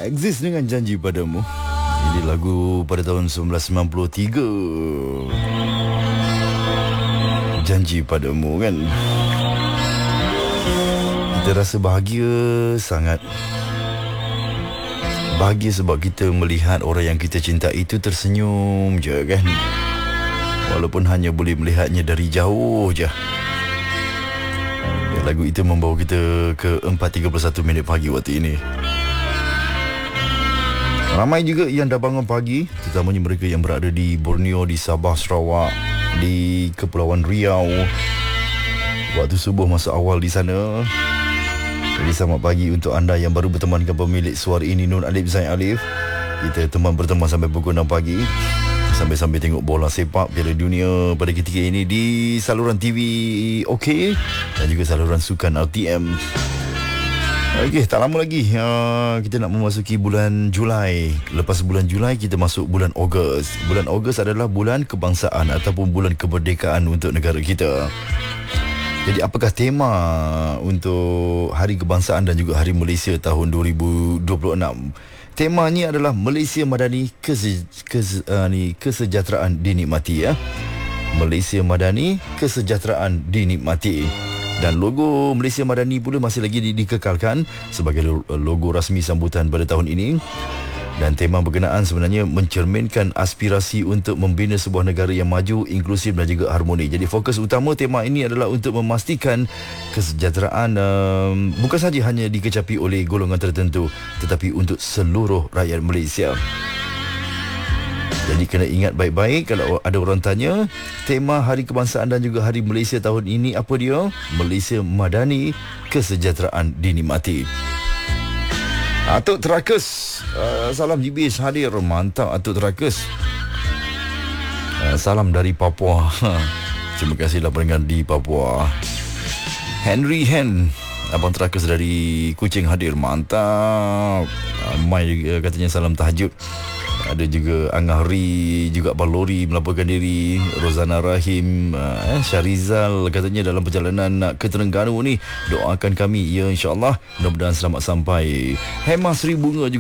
Exist dengan Janji Padamu. Ini lagu pada tahun 1993. Janji Padamu kan. Kita rasa bahagia sangat. Bahagia sebab kita melihat orang yang kita cinta itu tersenyum je kan. Walaupun hanya boleh melihatnya dari jauh je. Lagu itu membawa kita ke 4.31 minit pagi waktu ini. Ramai juga yang dah bangun pagi, terutamanya mereka yang berada di Borneo, di Sabah, Sarawak, di Kepulauan Riau. Waktu subuh masa awal di sana. Jadi selamat pagi untuk anda yang baru berteman dengan pemilik suara ini, Nur Alif Zain Alif. Kita berteman sampai pukul 6 pagi. Sambil-sambil tengok bola sepak Piala Dunia pada ketika ini di saluran TV OK dan juga saluran sukan RTM. Okey, tak lama lagi kita nak memasuki bulan Julai. Lepas bulan Julai kita masuk bulan Ogos. Bulan Ogos adalah bulan kebangsaan ataupun bulan kemerdekaan untuk negara kita. Jadi apakah tema untuk Hari Kebangsaan dan juga Hari Malaysia tahun 2026? Temanya adalah Malaysia Madani kesejahteraan dinikmati ya. Malaysia Madani kesejahteraan dinikmati. Dan logo Malaysia Madani pula masih lagi dikekalkan sebagai logo rasmi sambutan pada tahun ini. Dan tema berkenaan sebenarnya mencerminkan aspirasi untuk membina sebuah negara yang maju, inklusif dan juga harmoni. Jadi fokus utama tema ini adalah untuk memastikan kesejahteraan bukan saja hanya dikecapi oleh golongan tertentu, tetapi untuk seluruh rakyat Malaysia. Jadi kena ingat baik-baik kalau ada orang tanya tema Hari Kebangsaan dan juga Hari Malaysia tahun ini apa dia? Malaysia Madani kesejahteraan dinikmati. Atuk Terakus, salam GBS hadir. Mantap Atuk Terakus. Salam dari Papua. Terima kasihlah pendengar di Papua. Henry Hen, Abang Terakus dari Kuching hadir. Mantap. Mai katanya salam tahajud. Ada juga Angah Ri, juga Balori melaporkan diri. Rozana Rahim, Syarizal katanya dalam perjalanan nak ke Terengganu ni. Doakan kami ya, insyaAllah. Mudah-mudahan selamat sampai. Hema Sri Bunga juga